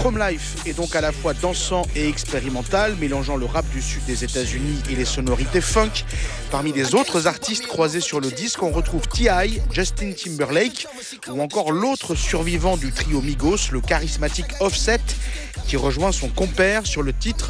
Chrome Life est donc à la fois dansant et expérimental, mélangeant le rap du sud des États-Unis et les sonorités funk. Parmi les autres artistes croisés sur le disque, on retrouve T.I., Justin Timberlake ou encore l'autre survivant du trio Migos, le charismatique Offset, qui rejoint son compère sur le titre